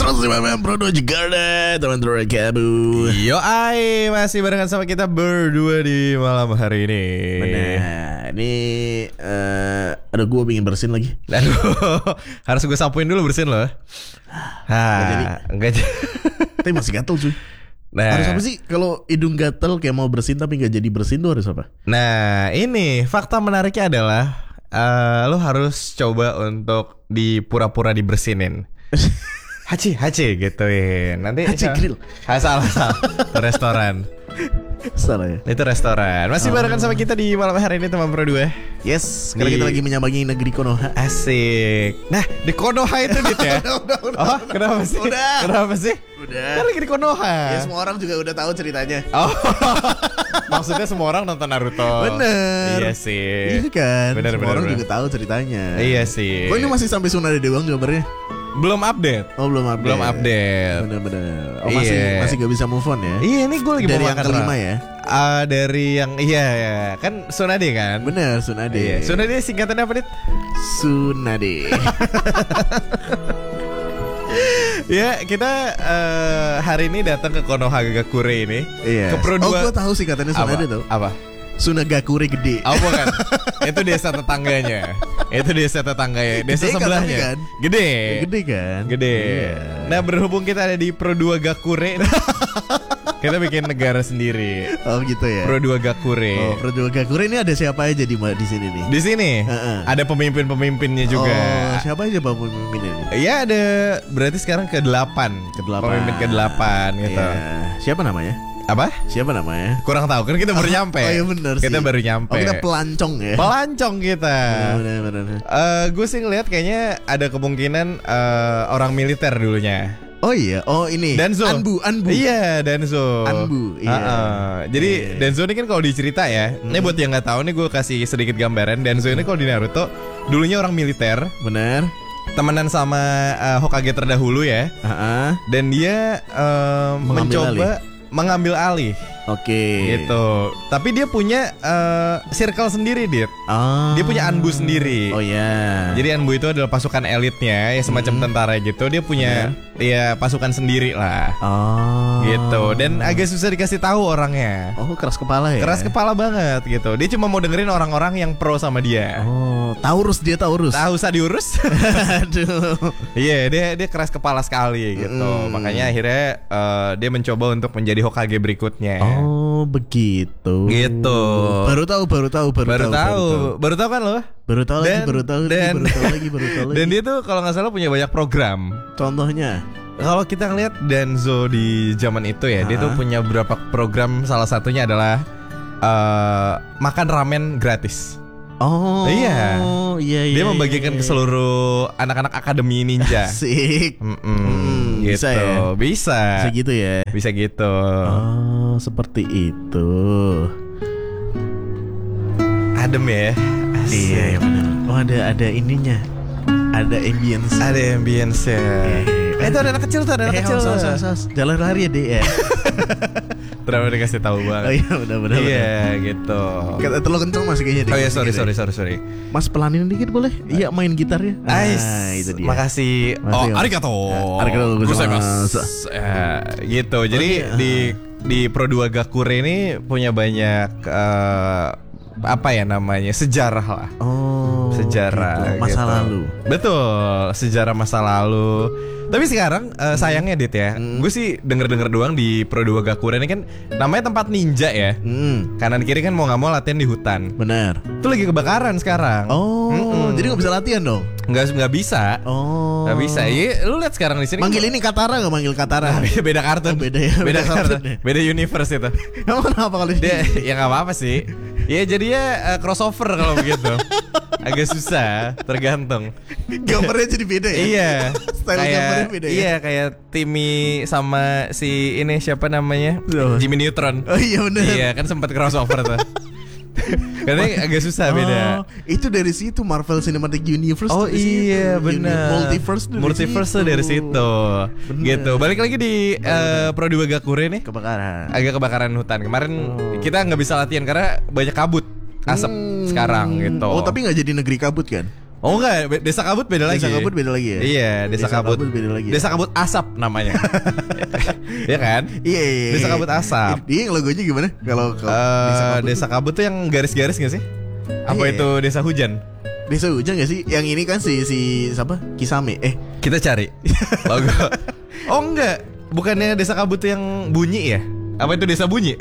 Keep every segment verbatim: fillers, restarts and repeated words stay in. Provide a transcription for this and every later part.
seratus lima M Pro dua Jakarta, teman-teman Kabu. Yo ay, masih barengan sama kita berdua di malam hari ini. Benar. Ini uh, ada gue pengen bersin lagi. Aduh, harus gue sapuin dulu bersin loh. Nggak jadi. Enggak jadi. Tapi masih gatel cuy. Nah, harus apa sih kalau hidung gatel kayak mau bersin tapi nggak jadi bersin tuh harus apa? Nah, ini fakta menariknya adalah uh, lo harus coba untuk di pura-pura dibersinin. Haci, haci gituin. Nanti Haci grill. Ha, salah, salah. Restoran. Salah ya. Itu restoran. Masih Oh. barengan sama kita di malam hari ini teman Pro dua. Yes, sekarang Di- kita lagi menyambangi negeri Konoha. Asik. Nah, di Konoha itu Dit ya. Udah, udah, udah, Oh, kenapa sih? Udah. Kenapa sih? Udah. Kan lagi di Konoha. Ya semua orang juga udah tahu ceritanya. Oh. Maksudnya semua orang nonton Naruto. Bener. Iya sih. Iya kan. Bener, semua bener, orang bener. juga tahu ceritanya. Iya sih. Kok ini masih sampai Tsunade doang gambarnya? belum update. Oh belum update. Belum update. Bener-bener. Oh masih Iya. masih gak bisa move on ya? Iya, ini gue lagi Dari mau yang makan kelima Ra. ya? Ah, dari yang iya ya. Kan Tsunade kan? Bener Tsunade. Iya. Tsunade singkatannya apa, Dit? Tsunade. Ya, kita eh, hari ini datang ke Konohagakure ini. Iya. Ke Pro Oh dua. gue tahu sih katanya Tsunade Apa? tuh. Apa? Tsunagakure gede. Oh bukan. Itu desa tetangganya. Itu desa tetangganya. Desa Gede kan, sebelahnya. tapi kan? Gede. Gede kan? Gede. Iya. Nah, berhubung kita ada di Pro dua Gakure, kita bikin negara sendiri. Oh gitu ya. Pro dua Gakure. Oh, Pro dua Gakure ini ada siapa aja di di sini nih? Di sini Heeh. ada pemimpin-pemimpinnya juga. Oh, siapa aja bang pemimpinnya nih? Iya, ada berarti sekarang ke delapan. Kedelapan. Pemimpin ke delapan gitu. Iya. Siapa namanya? Apa? Siapa namanya? Kurang tahu kan kita baru nyampe. Oh iya bener sih. Kita baru nyampe. Oh kita pelancong ya. Pelancong kita. Bener bener. bener. Eh, gue sih ngeliat kayaknya ada kemungkinan eh, orang militer dulunya. Oh iya. Oh ini. Danzo. Anbu Anbu. Iya, Danzo. Anbu, iya. Uh-uh. Jadi Iya. Danzo ini kan kalau dicerita ya, ini buat yang nggak tahu nih gue kasih sedikit gambaran. Danzo ini kalau di Naruto dulunya orang militer, Bener. temenan sama uh, Hokage terdahulu ya, Heeh. dan dia um, Mengambil mencoba mengambil alih Oke. gitu. Tapi dia punya uh, circle sendiri, Dit. Ah. Dia punya Anbu sendiri. Oh iya. Jadi Anbu itu adalah pasukan elitnya, ya semacam tentara gitu. Dia punya ya pasukan sendiri lah. Oh. Gitu. Dan agak susah dikasih tahu orangnya. Oh keras kepala ya. Keras kepala banget gitu. Dia cuma mau dengerin orang-orang yang pro sama dia. Oh Taurus dia Taurus. Tahu usah diurus. Aduh. Iya, dia dia keras kepala sekali gitu. Mm. Makanya akhirnya eh, dia mencoba untuk menjadi Hokage berikutnya. Oh begitu. Gitu. Baru tahu baru tahu baru, Baru tahu, baru tahu kan lo? Baru tahu lagi Dan- baru tahu lagi dan- baru tahu lagi baru tahu lagi. Dan dia tuh kalau nggak salah punya banyak program. Contohnya. Kalau kita ngeliat Danzo di zaman itu ya, dia tuh Ah. punya beberapa program. Salah satunya adalah eh, makan ramen gratis. Oh Iya. Iya iya. Dia membagikan iya, ke iya. seluruh anak-anak akademi ninja. Asik. Mm-mm, Hmm, gitu. bisa ya? Bisa. Bisa gitu ya. Bisa gitu. Oh seperti itu. Adem ya. Asik. Iya iya benar. Oh ada ada ininya. Ada ambience. Ada ambience-nya. Eh, itu ada anak kecil tuh, ada anak Eh, kecil. haus, haus, haus, haus. Jalan lari ya deh ya. Terus dikasih tahu Oh banget. iya benar benar. Iya, gitu. Kata terlalu kenceng masih kayaknya deh. Oh iya, Masih sorry, gitu sorry, ya. sorry, sorry. Mas pelanin dikit boleh? Iya main gitarnya. Ais, Ah, itu dia. makasih. Makasih, Oh, Om. arigato. Ya, arigato gozaimasu. Ya, gitu. Jadi iya. di di Pro dua Gakure ini punya banyak eh, apa ya namanya? Sejarah lah. Oh. Sejarah gitu. Masa gitu. lalu. Betul, sejarah masa lalu. Tapi sekarang eh, sayangnya Dit ya, Hmm. gue sih denger-denger doang di Pro dua Gakure ini kan namanya tempat ninja ya. Hmm. Kanan kiri kan mau nggak mau latihan di hutan. Benar. Itu lagi kebakaran sekarang. Oh. Mm-mm. Jadi nggak bisa latihan dong? nggak nggak bisa. Oh. Nggak bisa. Iya, lu lihat sekarang di sini. Manggil ini Katara nggak manggil Katara? beda kartun. Oh, beda ya, Beda beda kartun. kartun ya. Beda universe itu. Emang kenapa kalau Dia dia? ya nggak apa-apa sih. Ya jadinya eh, crossover kalau begitu. Agak susah, tergantung. Gambarnya jadi beda ya? Iya. Style kayak gambarnya beda ya? iya kayak Timmy sama si ini siapa namanya? Siapa? Jimmy Neutron. Oh iya benar. Iya, kan sempat crossover tuh. Katanya agak susah beda. Oh, itu dari situ Marvel Cinematic Universe. Oh dari situ. iya Uni- benar. Multiverse dari Multiverse tuh situ. dari situ. Bener. Gitu. Balik lagi di eh, Pro dua Gakure nih. Kebakaran. Agak kebakaran hutan. Kemarin Oh. kita nggak bisa latihan karena banyak kabut, asap Hmm. sekarang gitu. Oh tapi nggak jadi negeri kabut kan? Oh enggak, be- Desa Kabut beda lagi. Desa Kabut beda lagi ya? Iya, Desa, Desa Kabut. Kabut beda lagi ya? Desa Kabut Asap namanya. Iya kan? Iya, iya, Desa iya. Kabut Asap. Dia yang logonya gimana? Kalau kalau Eh, Desa Kabut Desa Kabut tuh yang garis-garis gak sih? Apa Iya. itu Desa Hujan? Desa Hujan gak sih? Yang ini kan si si siapa? Kisame. Eh, Kita cari logo. Oh enggak, bukannya Desa Kabut tuh yang bunyi ya? Apa itu Desa Bunyi?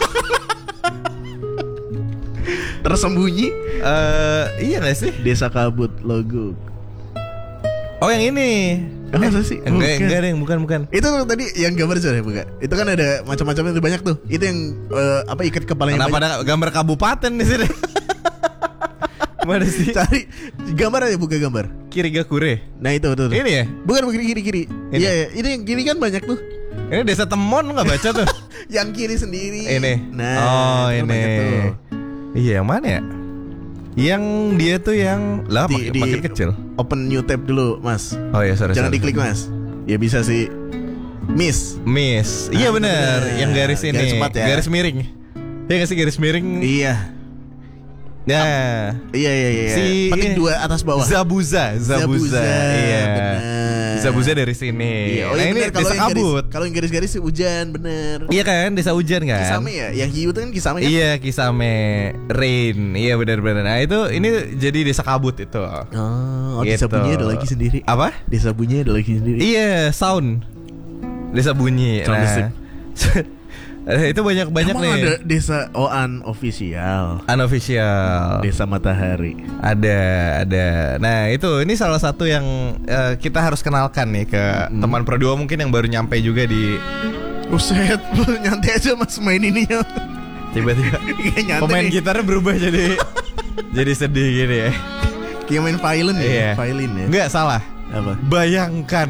tersembunyi Eh, iya gak sih? Desa Kabut logo. Oh yang ini. Oh, masa sih? Enggak, Bukan. enggak deh, bukan, bukan. Itu tadi yang gambar sudah bukan? Itu kan ada macam-macamnya tuh banyak tuh. Itu yang eh, apa ikat kepalanya Kenapa banyak. ada gambar kabupaten di sini? Mana sih? Cari gambar aja buka gambar. Kirigakure. Nah itu tuh. Ini ya? Bukan bukan kiri kiri. Ini? Iya, iya. Ini yang kiri kan banyak tuh. Ini Desa Temon lu nggak baca tuh? Yang kiri sendiri. Ini. Nah, Oh itu ini. banyak tuh. Iya yang mana ya? Yang dia tuh yang lah Di- makin, di- makin kecil. Open new tab dulu, Mas. Oh ya sorry. Jangan sorry, diklik, sorry. Mas. Ya bisa sih. Miss. Miss. Nah, Iya itu benar. benar. Yang garis ini. Garis empat ya. Garis miring. Iya nggak sih garis miring? Iya. Nah. Iya iya iya. Si- Petik iya. dua atas bawah. Zabuza, Zabuza. Iya. Benar. Zabuza dari sini. Iya, oh nah iya ini benar, kalau Desa yang garis- Kabut. Kalau yang garis-garis sih hujan, bener. Iya kan, Desa Hujan kan? Kisame ya, yang hiu itu kan Kisame kan? Iya, Kisame, Rain. Iya benar-benar. Nah itu ini jadi Desa Kabut itu. Oh, oh Gitu. Desa Bunyi ada lagi sendiri. Apa? Desa Bunyi ada lagi sendiri. Iya, sound. Desa Bunyi. Sound Nah. listrik. Eh, itu banyak-banyak Emang nih. ada Desa Oan official. Unofficial. Desa Matahari. Ada, ada. Nah itu ini salah satu yang eh, kita harus kenalkan nih ke Hmm. teman Pro dua mungkin yang baru nyampe juga di Buset, lu nyantai aja Mas main ini ya. tiba-tiba Kayak nyantai pemain nih. gitarnya berubah jadi jadi sedih gini ya. Kayak main violin ya, Iya. violin ya. Enggak salah. Apa? Bayangkan.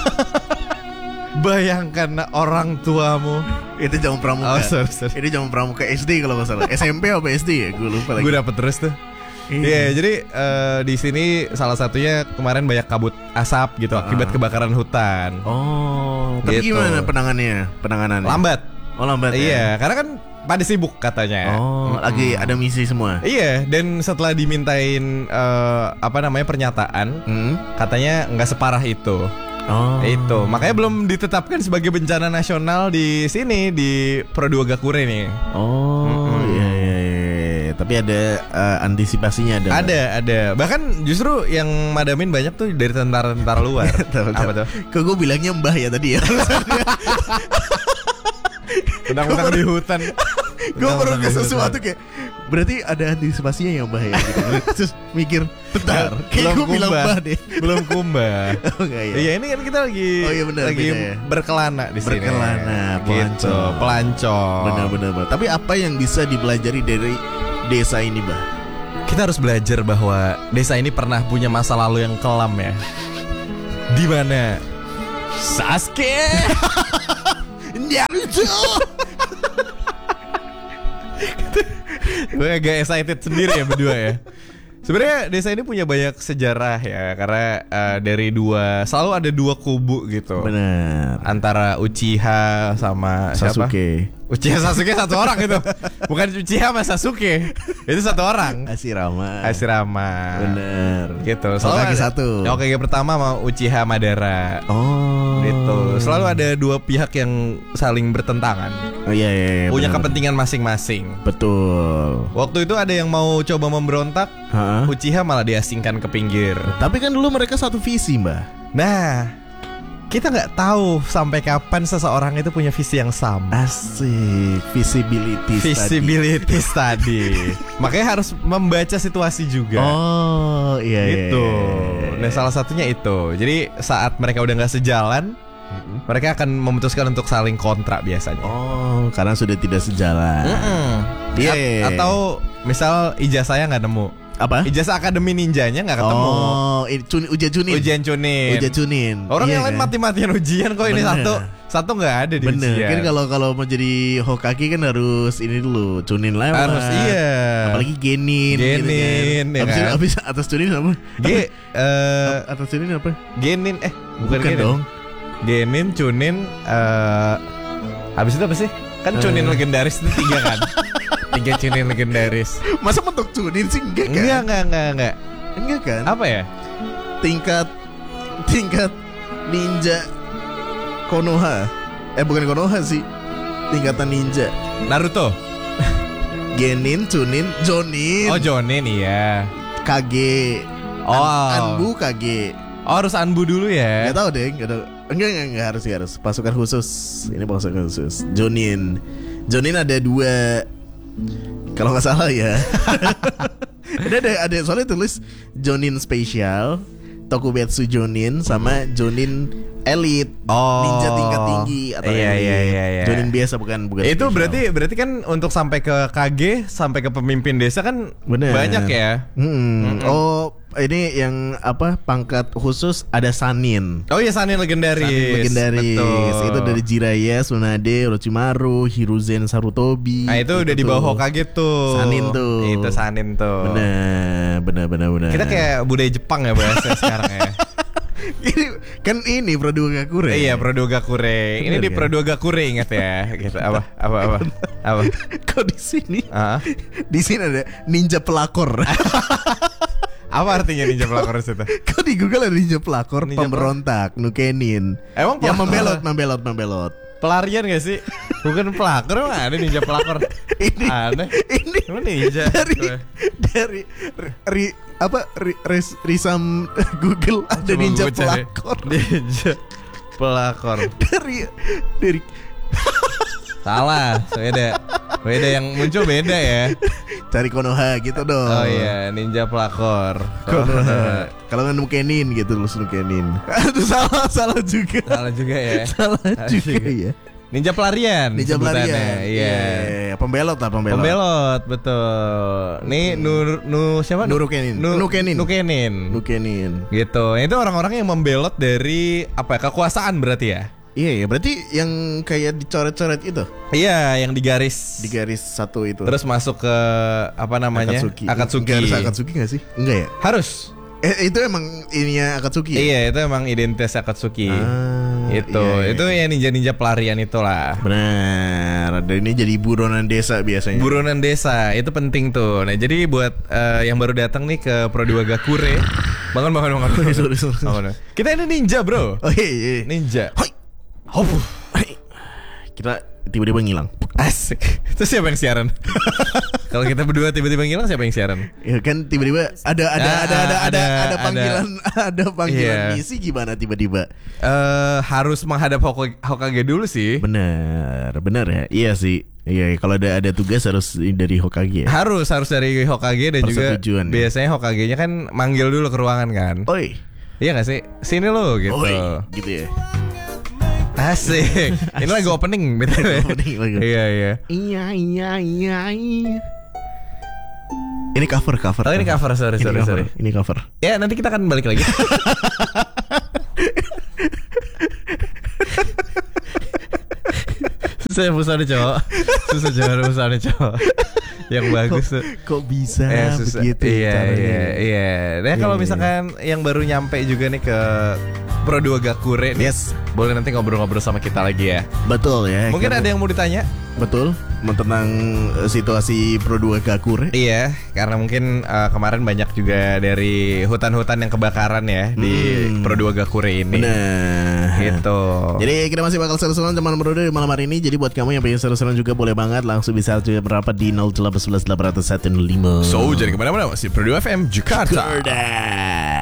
Bayangkan orang tuamu. Itu jaman pramuka. Oh, sorry, sorry. Ini jaman pramuka S D kalau nggak salah. S M P apa S D ya? Gue lupa lagi. Gue dapet terus tuh. Iya, jadi eh, di sini salah satunya kemarin banyak kabut asap gitu akibat kebakaran hutan. Oh, tapi Gitu. gimana penangannya? Penanganannya? Lambat. Oh, lambat. Iya, Ya? karena kan pada sibuk katanya. Oh, Mm-mm. lagi ada misi semua. Iya, dan setelah dimintain eh, apa namanya pernyataan, Hmm? katanya nggak separah itu. Oh. Itu makanya belum ditetapkan sebagai bencana nasional di sini di Pro dua Gakure nih. Oh, Mm-mm. iya iya iya. Tapi ada eh, antisipasinya ada. Ada, ada. Bahkan justru yang madamin banyak tuh dari tentara-tentara luar. Tahu, tahu. Apa tuh? Kok gue bilangnya mbah ya tadi ya? Undang-undang di hutan. Gue baru Undang-undang ke di hutan. sesuatu kayak berarti ada antisipasinya ya mbah ya gitu. Terus mikir bentar, kayak gue bilang kumbah. mbah deh. Belum kumbah. Oh enggak ya. Iya, ini kan kita lagi Oh, iya benar, lagi beda ya. berkelana di sini. Berkelana, gitu, pelancong. pelancong. Benar-benar. benar. Tapi apa yang bisa dipelajari dari desa ini, Mbah? Kita harus belajar bahwa desa ini pernah punya masa lalu yang kelam ya. Di mana Sasuke Naruto. gue agak excited sendiri ya berdua ya. Sebenarnya desa ini punya banyak sejarah ya, karena eh, dari dua selalu ada dua kubu gitu. Benar. Antara Uchiha sama siapa? Sasuke. Uchiha Sasuke satu orang itu. Bukan Uchiha sama Sasuke. Itu satu orang. Hashirama. Hashirama. Benar. Gitu. Hokage ada- satu. Hokage pertama sama Uchiha Madara. Oh. Gitu. Selalu ada dua pihak yang saling bertentangan. Oh iya iya. iya, Punya benar. kepentingan masing-masing. Betul. Waktu itu ada yang mau coba memberontak, Hah? Uchiha malah diasingkan ke pinggir. Tapi kan dulu mereka satu visi, Mbah. Nah, kita nggak tahu sampai kapan seseorang itu punya visi yang sama. Asik, visibility study. Visibility study. Makanya harus membaca situasi juga. Oh iya iya. Gitu. iya. Nah, salah satunya itu. Jadi saat mereka udah nggak sejalan, mereka akan memutuskan untuk saling kontrak biasanya. Oh, karena sudah tidak sejalan. Mm-mm. Iya, At- iya, iya. Atau misal ijazahnya nggak nemu. Apa? Ijazah akademi ninjanya nggak ketemu. Oh, ini cun, ujian cunin. Ujian cunin. Ujian cunin. Orang Iya yang lain kan? mati-matian ujian kok ini Bener. satu satu nggak ada di Bener. ujian. Kan kalau kalau mau jadi Hokage kan harus ini dulu cunin lewat. Harus iya. Apalagi genin. Genin, gitu kan. ya Abis, kan? abis atas cunin apa? G eh Atas cunin apa? genin eh bukan, Bukan genin. dong. Genin, cunin eh habis itu apa sih? Kan cunin Eh. legendaris itu tiga kan. Tiga cunin legendaris. Masa mentok cunin sih enggak kan? Enggak, enggak, enggak, enggak. Enggak kan? Apa ya? Tingkat tingkat ninja Konoha. Eh bukan Konoha sih. Tingkatan ninja. Naruto. Genin, Chunin, Jonin. Oh, Jonin iya. Kage. Oh. An- Anbu Kage. Oh, harus Anbu dulu ya. Gak tau deh, gak tau. Enggak, enggak, enggak harus, harus. Pasukan khusus. Ini pasukan khusus. Jonin. Jonin ada dua. Kalau nggak salah ya. Ada ada ada soalnya tulis Jonin Special, Tokubetsu Jonin sama Jonin Elite. Oh. Ninja tingkat tinggi atau iya, Elite. iya, iya, iya. Jonin biasa bukan bukan. Itu special. berarti berarti kan untuk sampai ke Kage, sampai ke pemimpin desa kan Bener. banyak ya. Hmm. Oh, ini yang apa pangkat khusus ada Sanin. Oh iya, Sanin legendaris. Sanin legendaris. Betul. Itu dari Jiraiya, Tsunade, Orochimaru, Hiruzen, Sarutobi. Nah itu udah di bawah Hokage tuh. Sanin tuh. Itu Sanin tuh. Benar, benar, benar, benar. Kita kayak budaya Jepang ya bahasa sekarang ya. Ini kan ini Prodogakure. Iya, Prodogakure. Ini Bener di kan? Prodogakure ingat ya. Gitu. Apa? Apa apa? Apa? Kok di sini? Ah. Di sini ada ninja pelakor. Apa artinya ninja pelakor itu? Kok di Google ada ninja pelakor, Ninja pemberontak, nukenin. Emang yang pelakor? membelot, membelot, membelot. Pelarian gak sih? Bukan pelakor, emang ada ninja pelakor. Ini Aneh. ini Emang ninja. dari dari ri, ri- apa ri, res, risam Google ada Coba ninja gua cari. pelakor. Ninja pelakor. dari dari Salah, beda. Beda yang muncul beda ya. cari Konoha gitu dong. Oh iya, ninja pelakor. Konoha. Kalau nggak nukenin gitu lu nukenin. Aduh salah salah juga. Salah juga ya. Salah juga ya. Ninja pelarian. Ninja sebutannya. pelarian. Iya. Iya, pembelot lah pembelot. Pembelot, betul. Nih Nur Nu siapa? Nurukenin. Nu, Nukenin. Nukenin. Nukenin. Gitu. Itu orang-orang yang membelot dari apa ya? Kekuasaan berarti ya? Iya ya, berarti yang kayak dicoret-coret itu Iya, yang digaris. di garis satu itu. Terus masuk ke apa namanya? Akatsuki. Akatsuki. Garis Akatsuki nggak sih? Enggak ya? Harus. Eh, itu emang ininya Akatsuki ya? Iya, itu emang identitas Akatsuki. Ah, itu, iya, iya. itu ya ninja-ninja pelarian itulah. Benar. Dan ini jadi buronan desa biasanya. Buronan desa itu penting tuh. Nah, jadi buat eh, yang baru datang nih ke Prodogakure, bangun bangun bangun. bangun. Sorry, sorry. Bangun. Kita ini ninja, Bro. Oh iya, iya. Ninja. Hoi. Hop. Kita tiba-tiba ngilang. Asik. Terus siapa yang siaran? Kalau kita berdua tiba-tiba ngilang, siapa yang siaran? Ya kan tiba-tiba ada ada Ah, ada ada ada ada, ada panggilan ada panggilan Iya. misi gimana tiba-tiba? Eh harus menghadap Hokage, Hokage dulu sih. Benar, benar ya. Iya sih. Iya, kalau ada ada tugas harus dari Hokage ya. Harus harus dari Hokage dan juga Persetujuan, ya. biasanya Hokage-nya kan manggil dulu ke ruangan kan. Oi. Iya gak sih? Sini lo gitu. Oi, gitu ya. Asik. Ini lagu opening B T W. Opening lagu. Iya iya. Iya iya iya iya. Ini cover cover. Oh ini cover, sorry Ini sorry cover, sorry. Ini cover. Ya nanti kita akan balik lagi. Susah busanya cowok. Susah jangan busanya cowok. Yang bagus tuh. Kok bisa Eh, susah. begitu Iya caranya? iya iya. Nah Iya, kalau iya. misalkan yang baru nyampe juga nih ke Prodogakure nih, Yes. boleh nanti ngobrol-ngobrol sama kita lagi ya. Betul ya. Mungkin karena- ada yang mau ditanya? Betul. Tentang eh, situasi Prodogakure. Iya, karena mungkin uh, kemarin banyak juga dari hutan-hutan yang kebakaran ya di Hmm. Prodogakure ini. Benar. Gitu. Jadi kita masih bakal seru-seruan teman Brodo di malam hari ini. Jadi buat kamu yang pengen seru-seruan juga boleh banget langsung bisa juga berapa di nol delapan satu satu delapan satu satu lima. So, jadi kemana-mana masih Prodo F M Jakarta. Jakarta.